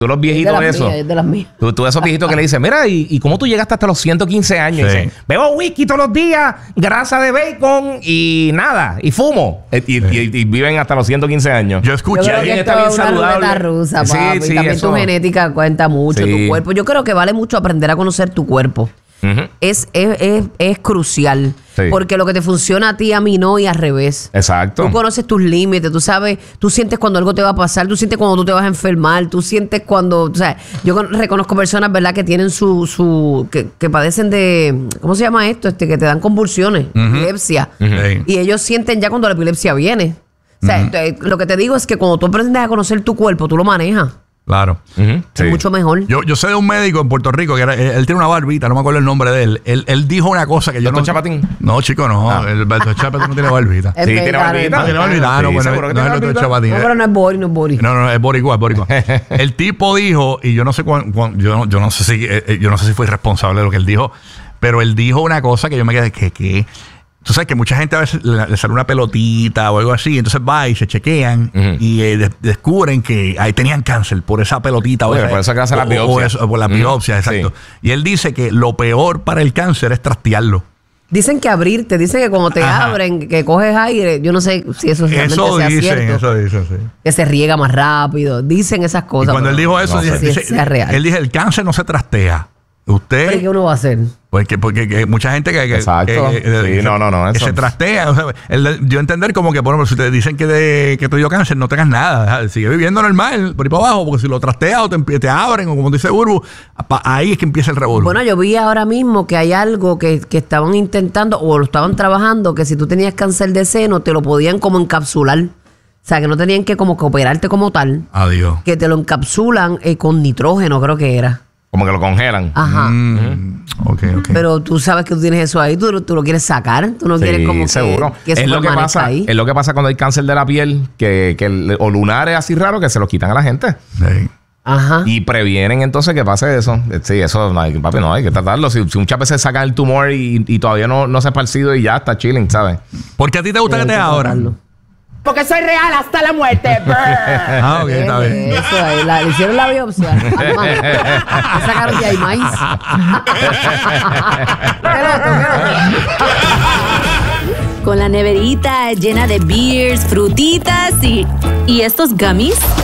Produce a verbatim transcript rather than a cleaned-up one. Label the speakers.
Speaker 1: Tú los viejitos de eso.
Speaker 2: Mías, de las mías.
Speaker 1: Tú, tú esos viejitos que le dices, mira, ¿y, ¿y cómo tú llegaste hasta los ciento quince años? Sí. Y dicen, bebo whisky todos los días, grasa de bacon y nada, y fumo. Y, sí. y, y, y viven hasta los ciento quince años.
Speaker 3: Yo escuché.
Speaker 2: Yo creo que esto es una ruleta rusa, papi. Sí, sí, también eso. Tu genética cuenta mucho, sí. Tu cuerpo. Yo creo que vale mucho aprender a conocer tu cuerpo. Uh-huh. Es, es, es, es crucial. Sí. Porque lo que te funciona a ti, a mí no, y al revés.
Speaker 1: Exacto.
Speaker 2: Tú conoces tus límites, tú sabes, tú sientes cuando algo te va a pasar, tú sientes cuando tú te vas a enfermar, tú sientes cuando, o sea, yo reconozco personas, ¿verdad?, que tienen su, su, que, que padecen de, ¿cómo se llama esto? Este, que te dan convulsiones, uh-huh. epilepsia. Uh-huh. Y ellos sienten ya cuando la epilepsia viene. O sea, uh-huh. lo que te digo es que cuando tú aprendes a conocer tu cuerpo, tú lo manejas.
Speaker 3: Claro.
Speaker 2: Uh-huh. Sí. Es mucho mejor.
Speaker 3: Yo, yo sé de un médico en Puerto Rico que era, él, él tiene una barbita, no me acuerdo el nombre de él. Él, él dijo una cosa que yo
Speaker 1: ¿Doctor
Speaker 3: no...
Speaker 1: Chapatín?
Speaker 3: No, chico, no. Ah. El doctor Chapatín no tiene barbita.
Speaker 2: Sí, tiene barbita.
Speaker 3: No tiene barbita. Ah, no, bueno, no, no es el doctor Chapatín.
Speaker 2: No, pero no es Boris, no es Boris.
Speaker 3: No, no, es boricua, es boricua. El tipo dijo, y yo no sé cuán, cuán, yo, no, yo no sé si eh, yo no sé si fue responsable de lo que él dijo, pero él dijo una cosa que yo me quedé que... que tú sabes que mucha gente a veces le, le sale una pelotita o algo así, entonces va y se chequean uh-huh. y eh, de, descubren que ahí tenían cáncer por esa pelotita.
Speaker 1: Oye,
Speaker 3: o,
Speaker 1: por eso que hace
Speaker 3: o,
Speaker 1: la biopsia.
Speaker 3: O, eso, o por la uh-huh. biopsia, exacto. Sí. Y él dice que lo peor para el cáncer es trastearlo.
Speaker 2: Dicen que abrirte, dicen que cuando te Ajá. abren, que coges aire, yo no sé si eso realmente
Speaker 3: eso
Speaker 2: sea
Speaker 3: dicen,
Speaker 2: cierto.
Speaker 3: Eso dicen, sí.
Speaker 2: Que se riega más rápido. Dicen esas cosas.
Speaker 3: Y cuando él dijo eso,
Speaker 2: no
Speaker 3: dice,
Speaker 2: sé
Speaker 3: dice,
Speaker 2: si sea real.
Speaker 3: Él dice, el cáncer no se trastea. Usted...
Speaker 2: ¿Pero qué uno va a hacer?
Speaker 3: Porque, porque que mucha gente que, que,
Speaker 1: Exacto.
Speaker 3: que, que,
Speaker 1: sí,
Speaker 3: que
Speaker 1: no, no, no,
Speaker 3: que se trastea. O sea, el, yo entender como que, por ejemplo, si te dicen que, de, que te dio cáncer, no tengas nada. Sigue viviendo normal, por ahí para abajo, porque si lo trasteas o te, te abren, o como dice Burbu, ahí es que empieza el revolver.
Speaker 2: Bueno, yo vi ahora mismo que hay algo que, que estaban intentando o lo estaban trabajando, que si tú tenías cáncer de seno, te lo podían como encapsular. O sea, que no tenían que como que operarte como tal.
Speaker 3: Adiós.
Speaker 2: Que te lo encapsulan eh, con nitrógeno, creo que era.
Speaker 1: Como que lo congelan.
Speaker 2: Ajá.
Speaker 3: Mm, okay, okay.
Speaker 2: Pero tú sabes que tú tienes eso ahí, tú, tú lo quieres sacar, tú no
Speaker 1: sí,
Speaker 2: quieres como
Speaker 1: seguro.
Speaker 2: que, que
Speaker 1: es lo que pasa ahí. Es lo que pasa cuando hay cáncer de la piel, que, que o lunares así raros que se los quitan a la gente.
Speaker 3: Sí.
Speaker 2: Ajá.
Speaker 1: Y previenen entonces que pase eso. Sí, eso, no hay, papi, no hay que tratarlo. Si, si muchas veces sacan el tumor y, y todavía no, no se ha esparcido y ya está chilling, ¿sabes?
Speaker 3: Porque a ti te gusta que te abran.
Speaker 4: Porque soy real hasta la muerte.
Speaker 3: Ah, ok, está bien.
Speaker 2: Eso ahí, la, le hicieron la biopsia. Le sacaron de ahí maíz.
Speaker 5: Con la neverita llena de beers, frutitas y, y estos gummies.